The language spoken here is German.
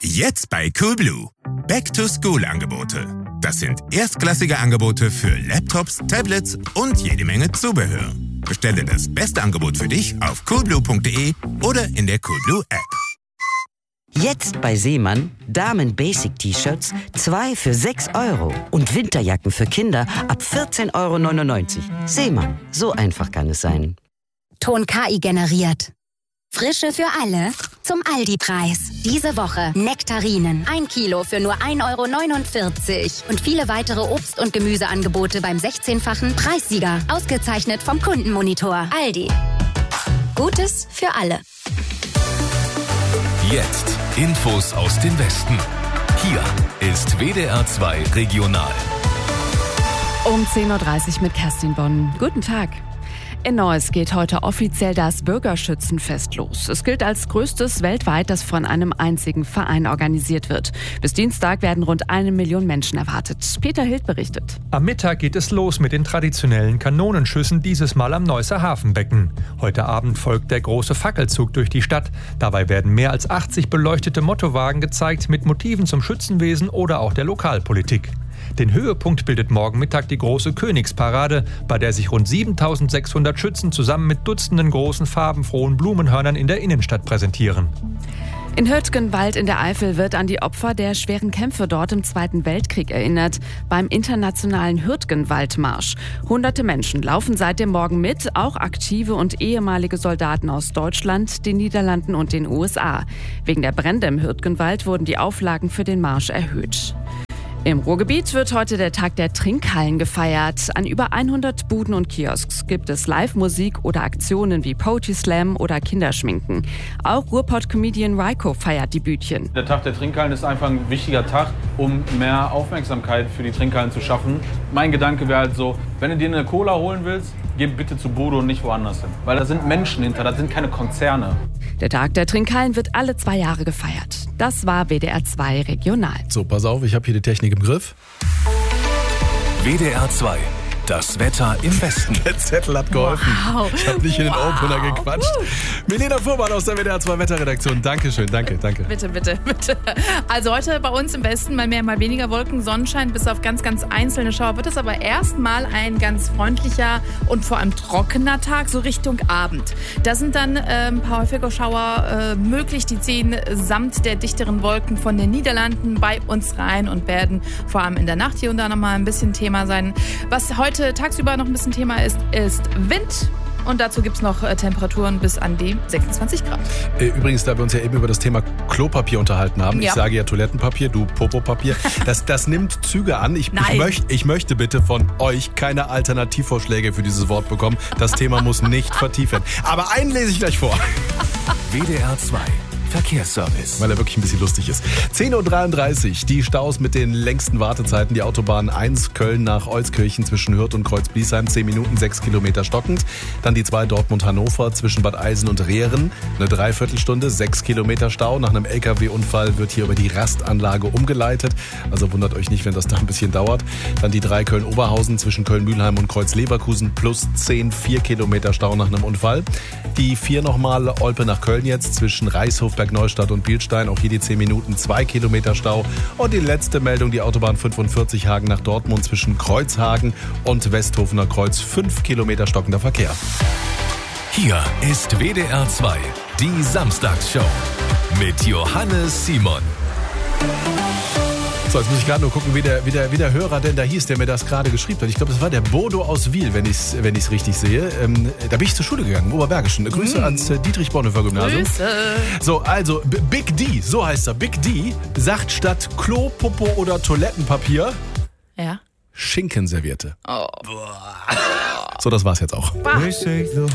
Jetzt bei Coolblue. Back-to-School-Angebote. Das sind erstklassige Angebote für Laptops, Tablets und jede Menge Zubehör. Bestelle das beste Angebot für dich auf coolblue.de oder in der Coolblue App. Jetzt bei Seemann Damen-Basic-T-Shirts 2 für 6 € und Winterjacken für Kinder ab 14,99 €. Seemann, so einfach kann es sein. Ton KI generiert. Frische für alle zum Aldi-Preis. Diese Woche Nektarinen. 1 Kilo für nur 1,49 € und viele weitere Obst- und Gemüseangebote beim 16-fachen Preissieger. Ausgezeichnet vom Kundenmonitor. Aldi. Gutes für alle. Jetzt Infos aus dem Westen. Hier ist WDR 2 Regional. Um 10:30 Uhr mit Kerstin Bonn. Guten Tag. In Neuss geht heute offiziell das Bürgerschützenfest los. Es gilt als größtes weltweit, das von einem einzigen Verein organisiert wird. Bis Dienstag werden rund 1 Million Menschen erwartet. Peter Hild berichtet. Am Mittag geht es los mit den traditionellen Kanonenschüssen, dieses Mal am Neusser Hafenbecken. Heute Abend folgt der große Fackelzug durch die Stadt. Dabei werden mehr als 80 beleuchtete Mottowagen gezeigt mit Motiven zum Schützenwesen oder auch der Lokalpolitik. Den Höhepunkt bildet morgen Mittag die große Königsparade, bei der sich rund 7.600 Schützen zusammen mit Dutzenden großen farbenfrohen Blumenhörnern in der Innenstadt präsentieren. In Hürtgenwald in der Eifel wird an die Opfer der schweren Kämpfe dort im Zweiten Weltkrieg erinnert, beim internationalen Hürtgenwaldmarsch. Hunderte Menschen laufen seit dem Morgen mit, auch aktive und ehemalige Soldaten aus Deutschland, den Niederlanden und den USA. Wegen der Brände im Hürtgenwald wurden die Auflagen für den Marsch erhöht. Im Ruhrgebiet wird heute der Tag der Trinkhallen gefeiert. An über 100 Buden und Kiosks gibt es Live-Musik oder Aktionen wie Poetry Slam oder Kinderschminken. Auch Ruhrpott-Comedian Raiko feiert die Bütchen. Der Tag der Trinkhallen ist einfach ein wichtiger Tag, um mehr Aufmerksamkeit für die Trinkhallen zu schaffen. Mein Gedanke wäre halt so, wenn du dir eine Cola holen willst, geh bitte zu Bude und nicht woanders hin. Weil da sind Menschen hinter, das sind keine Konzerne. Der Tag der Trinkhallen wird alle 2 Jahre gefeiert. Das war WDR 2 Regional. So, pass auf, ich habe hier die Technik im Griff. WDR 2. Das Wetter im Westen. Der Zettel hat geholfen. Wow. Ich habe nicht in den Opener gequatscht. Milena Fuhrmann aus der WDR 2 Wetterredaktion. Dankeschön, danke. Bitte. Also heute bei uns im Westen mal mehr, mal weniger Wolken, Sonnenschein, bis auf ganz, ganz einzelne Schauer. Wird es aber erstmal ein ganz freundlicher und vor allem trockener Tag, so Richtung Abend. Da sind dann ein paar häufige Schauer möglich. Die ziehen samt der dichteren Wolken von den Niederlanden bei uns rein und werden vor allem in der Nacht hier und da nochmal ein bisschen Thema sein. Was heute tagsüber noch ein bisschen Thema ist Wind. Und dazu gibt es noch Temperaturen bis an die 26 Grad. Übrigens, da wir uns ja eben über das Thema Klopapier unterhalten haben, Ja. Ich sage ja Toilettenpapier, du Popopapier, das nimmt Züge an. Ich möchte bitte von euch keine Alternativvorschläge für dieses Wort bekommen. Das Thema muss nicht vertieft werden. Aber einen lese ich gleich vor. WDR 2. Verkehrsservice. Weil er wirklich ein bisschen lustig ist. 10:33 Uhr, die Staus mit den längsten Wartezeiten. Die Autobahn 1 Köln nach Euskirchen zwischen Hürth und Kreuz-Bliesheim, 10 Minuten, 6 Kilometer stockend. Dann die 2 Dortmund-Hannover zwischen Bad Eisen und Rehren, eine Dreiviertelstunde, 6 Kilometer Stau. Nach einem LKW-Unfall wird hier über die Rastanlage umgeleitet. Also wundert euch nicht, wenn das da ein bisschen dauert. Dann die 3 Köln-Oberhausen zwischen Köln-Mühlheim und Kreuz-Leverkusen plus 10, 4 Kilometer Stau nach einem Unfall. Die 4 nochmal Olpe nach Köln jetzt zwischen Reishof, Neustadt und Bilstein, auch hier die 10 Minuten, 2 Kilometer Stau. Und die letzte Meldung, die Autobahn 45 Hagen nach Dortmund zwischen Kreuzhagen und Westhofener Kreuz, 5 Kilometer stockender Verkehr. Hier ist WDR 2, die Samstagsshow mit Johannes Simon. So, jetzt muss ich gerade nur gucken, wie der Hörer denn da hieß, der mir das gerade geschrieben hat. Ich glaube, das war der Bodo aus Wiel, wenn ich's richtig sehe. Da bin ich zur Schule gegangen, im Oberbergischen. Grüße ans Dietrich-Bonhoeffer-Gymnasium. Grüße. So, also Big D, so heißt er. Big D sagt statt Klo, Popo oder Toilettenpapier Ja. Schinkenserviette. Oh. So, das war's jetzt auch.